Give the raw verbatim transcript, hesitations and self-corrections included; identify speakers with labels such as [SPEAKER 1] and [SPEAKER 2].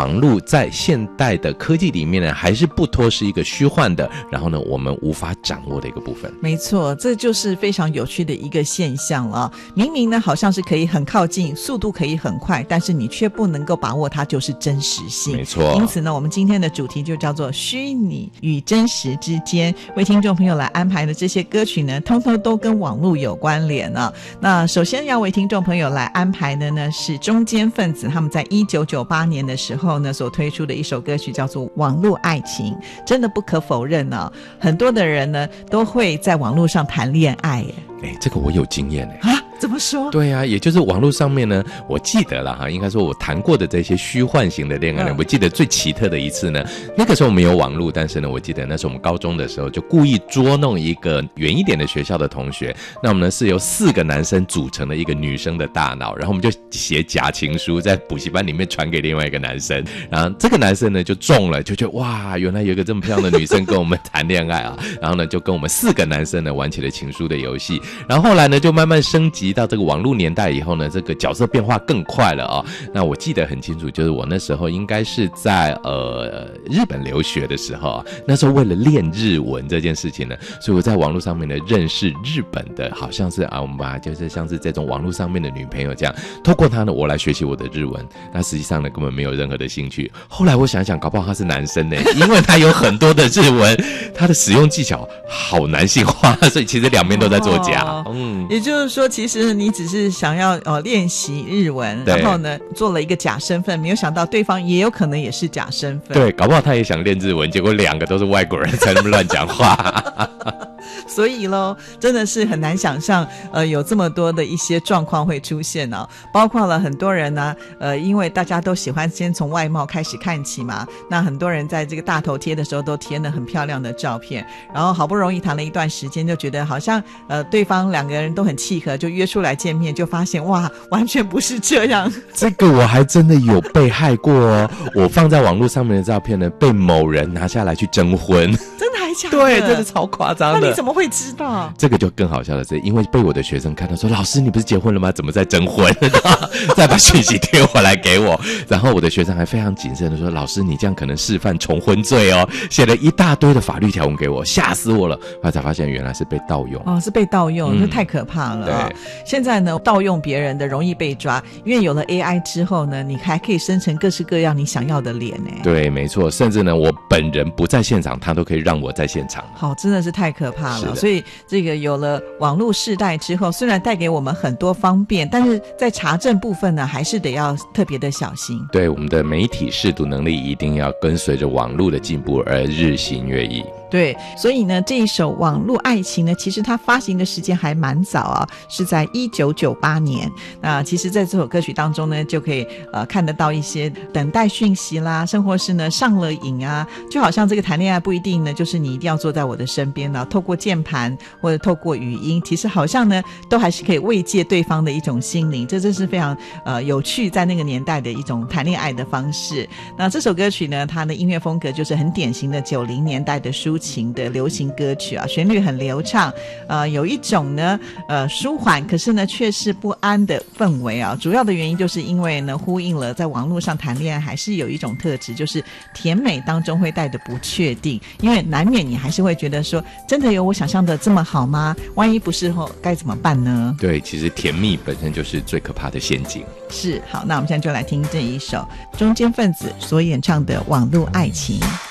[SPEAKER 1] 网络在现代的科技里面呢，还是不脱是一个虚幻的，然后呢我们无法掌握的一个部分。
[SPEAKER 2] 没错，这就是非常有趣的一个现象了。明明呢好像是可以很靠近，速度可以很快，但是你却不能够把握它就是真实性。
[SPEAKER 1] 没错，
[SPEAKER 2] 因此呢我们今天的主题就叫做虚拟与真实之间，为听众朋友来安排的这些歌曲呢通通都跟网络有关联啊。那首先要为听众朋友来安排的呢是中间分子，他们在一九九八年的时候呢所推出的一首歌曲叫做《网络爱情》。真的不可否认呢、啊，很多的人呢都会在网络上谈恋爱耶。
[SPEAKER 1] 哎，这个我有经验哎。
[SPEAKER 2] 啊，怎么说？
[SPEAKER 1] 对啊，也就是网络上面呢，我记得啦哈，应该说我谈过的这些虚幻型的恋爱呢、嗯，我记得最奇特的一次呢，那个时候没有网络，但是呢，我记得那时候我们高中的时候就故意捉弄一个远一点的学校的同学，那我们呢是由四个男生组成的一个女生的大脑，然后我们就写假情书在补习班里面传给另外一个男生，然后这个男生呢就中了，就觉得哇，原来有一个这么漂亮的女生跟我们谈恋爱啊，然后呢就跟我们四个男生呢玩起了情书的游戏。然后后来呢就慢慢升级到这个网络年代以后呢，这个角色变化更快了啊、哦。那我记得很清楚，就是我那时候应该是在呃日本留学的时候啊，那时候为了练日文这件事情呢，所以我在网络上面呢认识日本的，好像是啊我们把它就是像是这种网络上面的女朋友这样，透过她呢我来学习我的日文，那实际上呢根本没有任何的兴趣。后来我想想，搞不好他是男生呢，因为他有很多的日文，他的使用技巧好男性化，所以其实两边都在作假。
[SPEAKER 2] 哦嗯，也就是说，其实你只是想要呃练习日文，然后呢做了一个假身份，没有想到对方也有可能也是假身份。
[SPEAKER 1] 对，搞不好他也想练日文，结果两个都是外国人，才那么乱讲话。
[SPEAKER 2] 所以咯，真的是很难想象呃有这么多的一些状况会出现哦，包括了很多人呢呃因为大家都喜欢先从外貌开始看起嘛，那很多人在这个大头贴的时候都贴了很漂亮的照片，然后好不容易谈了一段时间，就觉得好像呃对方两个人都很契合，就约出来见面，就发现哇完全不是这样。
[SPEAKER 1] 这个我还真的有被害过哦，我放在网络上面的照片呢被某人拿下来去征婚。
[SPEAKER 2] 真的还假的？
[SPEAKER 1] 对，这是超夸张的。
[SPEAKER 2] 那你怎么会知道？
[SPEAKER 1] 这个就更好笑的是，因为被我的学生看到说，老师你不是结婚了吗？怎么在征婚？再把讯息贴回来给我，然后我的学生还非常谨慎的说，老师你这样可能示范重婚罪哦，写了一大堆的法律条文给我，吓死我了。后来才发现原来是被盗用。
[SPEAKER 2] 哦，是被盗用，这、嗯、太可怕了、哦。
[SPEAKER 1] 对，
[SPEAKER 2] 现在呢盗用别人的容易被抓，因为有了 A I 之后呢，你还可以生成各式各样你想要的脸耶。对，
[SPEAKER 1] 没错，甚至呢我本人不在现场，他都可以让我在现场。
[SPEAKER 2] 好，真的是太可怕了。所以这个有了网络世代之后，虽然带给我们很多方便，但是在查证部分呢还是得要特别的小心。
[SPEAKER 1] 对，我们的媒体识读能力一定要跟随着网络的进步而日新月异。
[SPEAKER 2] 对，所以呢这一首网络爱情呢，其实它发行的时间还蛮早啊，是在一九九八年。那其实在这首歌曲当中呢，就可以呃看得到一些等待讯息啦，甚或是呢上了瘾啊，就好像这个谈恋爱不一定呢就是你一定要坐在我的身边啊，透过键盘或者透过语音，其实好像呢都还是可以慰藉对方的一种心灵，这真是非常呃有趣在那个年代的一种谈恋爱的方式。那这首歌曲呢，它的音乐风格就是很典型的九零年代的抒情的流行歌曲啊，旋律很流畅，呃，有一种呢呃舒缓，可是呢却是不安的氛围啊。主要的原因就是因为呢呼应了在网络上谈恋爱还是有一种特质，就是甜美当中会带着不确定，因为难免你还是会觉得说，真的有我想象的这么好吗？万一不是后该怎么办呢？
[SPEAKER 1] 对，其实甜蜜本身就是最可怕的陷阱。
[SPEAKER 2] 是，好，那我们现在就来听这一首中间分子所演唱的《网络爱情》。